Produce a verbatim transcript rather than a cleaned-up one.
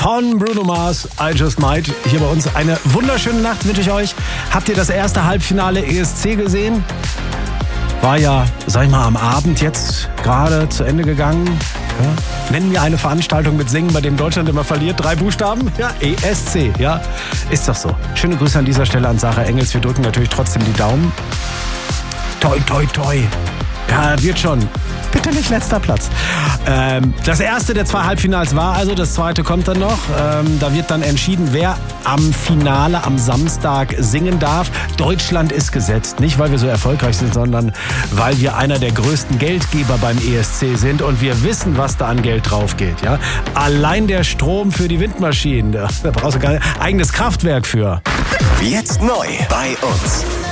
von Bruno Mars, I Just Might. Hier bei uns eine wunderschöne Nacht wünsche ich euch. Habt ihr das erste Halbfinale E S C gesehen? War ja, sag ich mal, am Abend jetzt gerade zu Ende gegangen. Ja. Nennen wir eine Veranstaltung mit Singen, bei dem Deutschland immer verliert. Drei Buchstaben. Ja, E S C. Ja, ist doch so. Schöne Grüße an dieser Stelle an Sarah Engels. Wir drücken natürlich trotzdem die Daumen. Toi, toi, toi. Ja, wird schon. Bitte nicht letzter Platz. Ähm, das erste der zwei Halbfinals war also, das zweite kommt dann noch. Ähm, da wird dann entschieden, wer am Finale am Samstag singen darf. Deutschland ist gesetzt. Nicht, weil wir so erfolgreich sind, sondern weil wir einer der größten Geldgeber beim E S C sind und wir wissen, was da an Geld drauf geht. Ja? Allein der Strom für die Windmaschinen, da brauchst du gar ein eigenes Kraftwerk für. Jetzt neu bei uns.